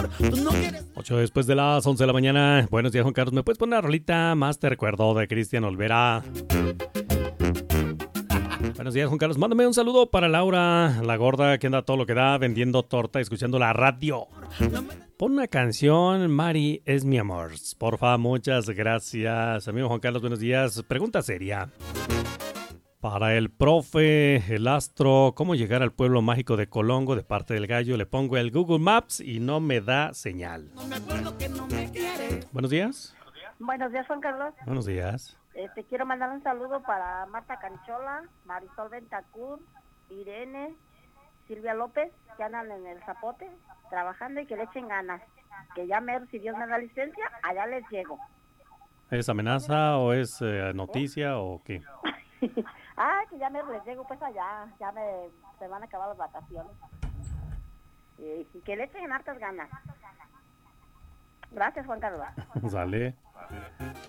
8 después de las 11 de la mañana. Buenos días, Juan Carlos. ¿Me puedes poner una rolita? Más te recuerdo, de Cristian Olvera. Buenos días, Juan Carlos. Mándame un saludo para Laura, la gorda que anda todo lo que da vendiendo torta, escuchando la radio. Pon una canción, Mari es mi amor. Porfa, muchas gracias. Amigo Juan Carlos, buenos días. Pregunta seria. Para el profe, el astro, ¿cómo llegar al pueblo mágico de Colongo de parte del gallo? Le pongo el Google Maps y no me da señal. Buenos días. Buenos días, Juan Carlos. Buenos días. Quiero mandar un saludo para Marta Canchola, Marisol Ventacur, Irene, Silvia López, que andan en el Zapote trabajando y que le echen ganas. Que ya mero, si Dios me da licencia, allá les llego. ¿Es amenaza o es noticia o qué? Que ya mero les llego, pues allá, se van a acabar las vacaciones. Y que le echen hartas ganas. Gracias, Juan Carlos. Sale.